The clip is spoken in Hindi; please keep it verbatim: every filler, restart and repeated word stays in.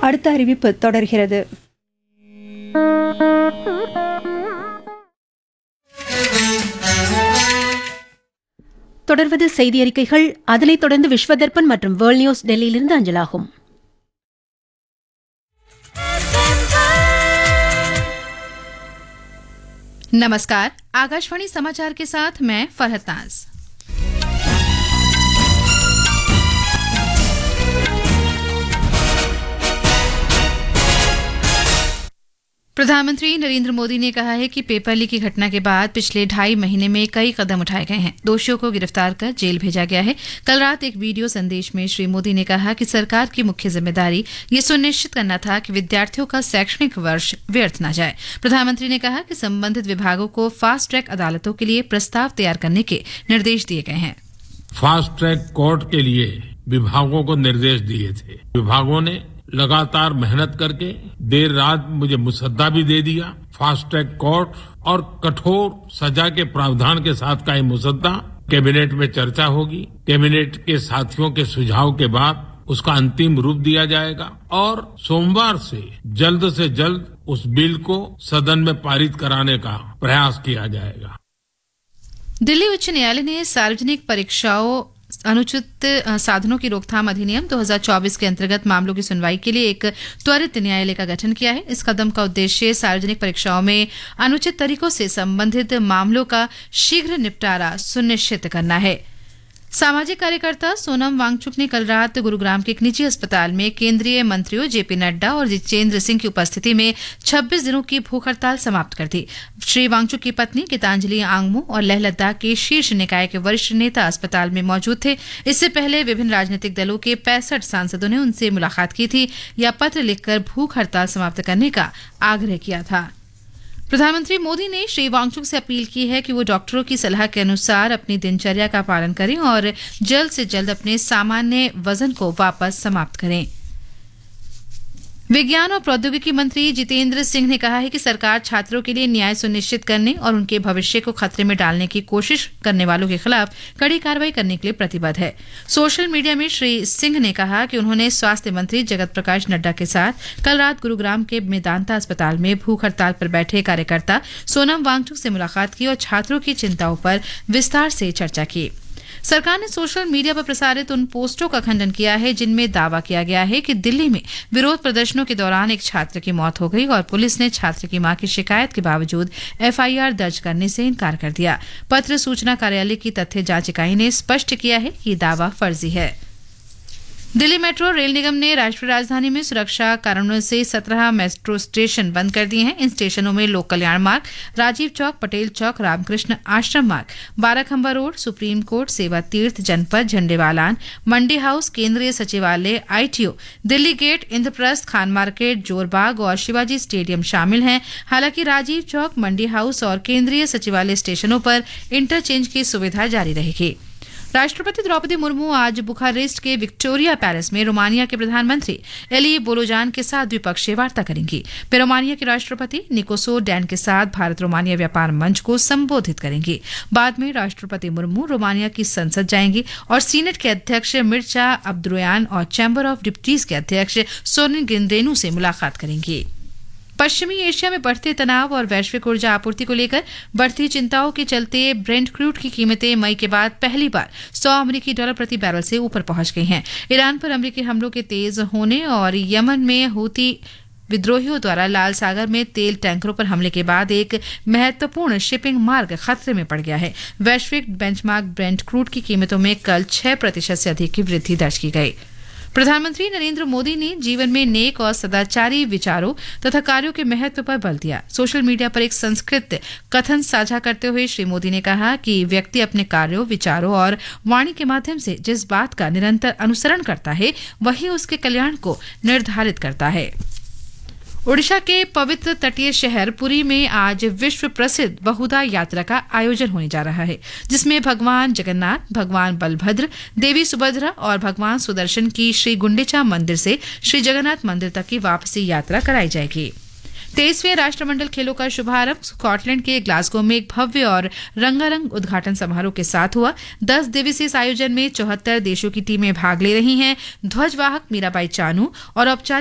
அடுத்த அறிவிப்பு தொடர்கிறது. தொடர்வது செய்தி அறிக்கைகள். அதனைத் தொடர்ந்து விஸ்வதர்பன் மற்றும் வேர்ல்ட் நியூஸ் டெல்லியிலிருந்து அஞ்சலாகும். नमस्कार, आकाशवाणी समाचार के साथ मैं फरहत नाज। प्रधानमंत्री नरेंद्र मोदी ने कहा है कि पेपर लीक की घटना के बाद पिछले ढाई महीने में कई कदम उठाए गए हैं। दोषियों को गिरफ्तार कर जेल भेजा गया है। कल रात एक वीडियो संदेश में श्री मोदी ने कहा कि सरकार की मुख्य जिम्मेदारी ये सुनिश्चित करना था कि विद्यार्थियों का शैक्षणिक वर्ष व्यर्थ न जाए। प्रधानमंत्री ने कहा कि संबंधित विभागों को फास्ट ट्रैक अदालतों के लिए प्रस्ताव तैयार करने के निर्देश दिए गए हैं। फास्ट ट्रैक कोर्ट के लिए विभागों को निर्देश दिए थे। विभागों ने लगातार मेहनत करके देर रात मुझे मुसद्दा भी दे दिया। फास्ट ट्रैक कोर्ट और कठोर सजा के प्रावधान के साथ का ये मुसद्दा कैबिनेट में चर्चा होगी। कैबिनेट के साथियों के सुझाव के बाद उसका अंतिम रूप दिया जाएगा और सोमवार से जल्द से जल्द उस बिल को सदन में पारित कराने का प्रयास किया जाएगा। दिल्ली उच्च न्यायालय ने सार्वजनिक परीक्षाओं अनुचित साधनों की रोकथाम अधिनियम दो हज़ार चौबीस के अंतर्गत मामलों की सुनवाई के लिए एक त्वरित न्यायालय का गठन किया है। इस कदम का उद्देश्य सार्वजनिक परीक्षाओं में अनुचित तरीकों से संबंधित मामलों का शीघ्र निपटारा सुनिश्चित करना है। सामाजिक कार्यकर्ता सोनम वांगचुक ने कल रात गुरुग्राम के एक निजी अस्पताल में केंद्रीय मंत्रियों जेपी नड्डा और जितेंद्र सिंह की उपस्थिति में छब्बीस दिनों की भूख हड़ताल समाप्त कर दी। श्री वांगचुक की पत्नी गीतांजलि आंगमू और लेह लद्दाख के शीर्ष निकाय के वरिष्ठ नेता अस्पताल में मौजूद थे। इससे पहले विभिन्न राजनीतिक दलों के पैंसठ सांसदों ने उनसे मुलाकात की थी या पत्र लिखकर भूख हड़ताल समाप्त करने का आग्रह किया था। प्रधानमंत्री मोदी ने श्री वांगचुक से अपील की है कि वो डॉक्टरों की सलाह के अनुसार अपनी दिनचर्या का पालन करें और जल्द से जल्द अपने सामान्य वजन को वापस समाप्त करें। विज्ञान और प्रौद्योगिकी मंत्री जितेंद्र सिंह ने कहा है कि सरकार छात्रों के लिए न्याय सुनिश्चित करने और उनके भविष्य को खतरे में डालने की कोशिश करने वालों के खिलाफ कड़ी कार्रवाई करने के लिए प्रतिबद्ध है। सोशल मीडिया में श्री सिंह ने कहा कि उन्होंने स्वास्थ्य मंत्री जगत प्रकाश नड्डा के साथ कल रात गुरुग्राम के मेदांता अस्पताल में भूख हड़ताल पर बैठे कार्यकर्ता सोनम वांगचुक से मुलाकात की और छात्रों की चिंताओं पर विस्तार से चर्चा की। सरकार ने सोशल मीडिया पर प्रसारित उन पोस्टों का खंडन किया है जिनमें दावा किया गया है कि दिल्ली में विरोध प्रदर्शनों के दौरान एक छात्र की मौत हो गई और पुलिस ने छात्र की मां की शिकायत के बावजूद एफआईआर दर्ज करने से इनकार कर दिया। पत्र सूचना कार्यालय की तथ्य जांच इकाई ने स्पष्ट किया है कि दावा फर्जी है। दिल्ली मेट्रो रेल निगम ने राष्ट्रीय राजधानी में सुरक्षा कारणों से सत्रह मेट्रो स्टेशन बंद कर दिए हैं। इन स्टेशनों में लोक कल्याण मार्ग, राजीव चौक, पटेल चौक, रामकृष्ण आश्रम मार्ग, बाराखंबा रोड, सुप्रीम कोर्ट, सेवा तीर्थ, जनपद, झंडेवालान, मंडी हाउस, केंद्रीय सचिवालय, ITO, Delhi gate, Indraprastha, Khan market, Jorbagh और शिवाजी स्टेडियम शामिल हैं। हालांकि राजीव चौक, मंडी हाउस और केंद्रीय सचिवालय स्टेशनों पर इंटरचेंज की सुविधा जारी रहेगी। राष्ट्रपति द्रौपदी मुर्मू आज बुखारेस्ट के विक्टोरिया पैलेस में रोमानिया के प्रधानमंत्री एली बोलोजान के साथ द्विपक्षीय वार्ता करेंगी। वे रोमानिया के राष्ट्रपति निकोसो डैन के साथ भारत रोमानिया व्यापार मंच को संबोधित करेंगी। बाद में राष्ट्रपति मुर्मू रोमानिया की संसद जाएंगी और सीनेट के अध्यक्ष मिर्चा अब्दुरयान और चैम्बर ऑफ डिप्टीज के अध्यक्ष सोनिन गिंद्रेनू से मुलाकात करेंगी। पश्चिमी एशिया में बढ़ते तनाव और वैश्विक ऊर्जा आपूर्ति को लेकर बढ़ती चिंताओं के चलते ब्रेंट क्रूड की कीमतें मई के बाद पहली बार सौ अमेरिकी डॉलर प्रति बैरल से ऊपर पहुंच गई हैं। ईरान पर अमेरिकी हमलों के तेज होने और यमन में हूती विद्रोहियों द्वारा लाल सागर में तेल टैंकरों पर हमले के बाद एक महत्वपूर्ण शिपिंग मार्ग खतरे में पड़ गया है। वैश्विक बेंचमार्क ब्रेंट क्रूड की कीमतों में कल छह प्रतिशत से अधिक की वृद्धि दर्ज की गई। प्रधानमंत्री नरेंद्र मोदी ने जीवन में नेक और सदाचारी विचारों तथा कार्यों के महत्व पर बल दिया। सोशल मीडिया पर एक संस्कृत कथन साझा करते हुए श्री मोदी ने कहा कि व्यक्ति अपने कार्यों, विचारों और वाणी के माध्यम से जिस बात का निरंतर अनुसरण करता है वही उसके कल्याण को निर्धारित करता है। ओडिशा के पवित्र तटीय शहर पुरी में आज विश्व प्रसिद्ध बहुधा यात्रा का आयोजन होने जा रहा है, जिसमें भगवान जगन्नाथ, भगवान बलभद्र, देवी सुभद्रा और भगवान सुदर्शन की श्री गुंडिचा मंदिर से श्री जगन्नाथ मंदिर तक की वापसी यात्रा कराई जाएगी। तेईसवें राष्ट्रमंडल खेलों का शुभारंभ स्कॉटलैंड के ग्लासगो में एक भव्य और रंगारंग उद्घाटन समारोह के साथ हुआ। दस दिवसीय इस आयोजन में चौहत्तर देशों की टीमें भाग ले रही हैं। ध्वजवाहक मीराबाई चानू और औपचारिक